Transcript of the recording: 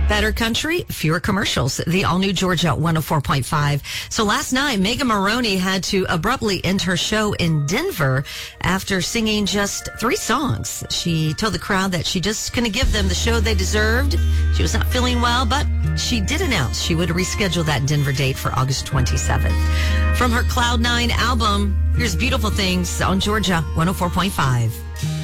Better country, fewer commercials. The all-new Georgia 104.5. So last night, Megan Maroney had to abruptly end her show in Denver after singing just 3 songs. She told the crowd that she just couldn't give them the show they deserved. She was not feeling well, but she did announce she would reschedule that Denver date for August 27th. From her Cloud 9 album, here's Beautiful Things on Georgia 104.5.